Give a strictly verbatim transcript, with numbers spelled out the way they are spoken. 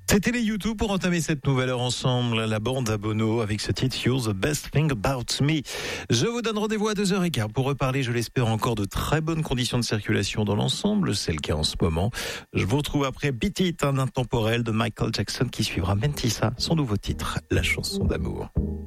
C'était les YouTube pour entamer cette nouvelle heure ensemble, la bande à Bono avec ce titre You're the best thing about me. Je vous donne rendez-vous à deux heures quinze pour reparler, je l'espère, encore de très bonnes conditions de circulation dans l'ensemble, c'est le cas en ce moment. Je vous retrouve après Beat It, un intemporel de Michael Jackson qui suivra Mentissa, son nouveau titre, la chanson d'amour.